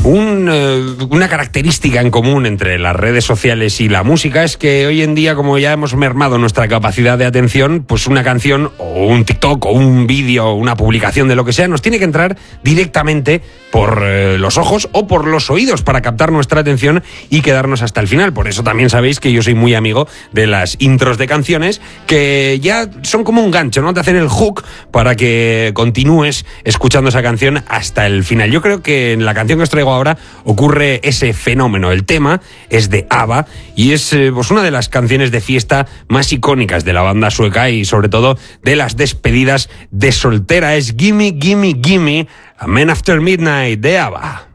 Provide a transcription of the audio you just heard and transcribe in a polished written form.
Una característica en común entre las redes sociales y la música es que hoy en día, como ya hemos mermado nuestra capacidad de atención, pues una canción o un TikTok o un vídeo o una publicación de lo que sea nos tiene que entrar directamente por los ojos o por los oídos para captar nuestra atención y quedarnos hasta el final. Por eso también sabéis que yo soy muy amigo de las intros de canciones que ya son como un gancho, ¿no? Te hacen el hook para que continúes escuchando esa canción hasta el final. Yo creo que en la canción que os traigo ahora ocurre ese fenómeno. El tema es de ABBA y es pues una de las canciones de fiesta más icónicas de la banda sueca y sobre todo de las despedidas de soltera. Es Gimme, Gimme, Gimme, A Man After Midnight de ABBA.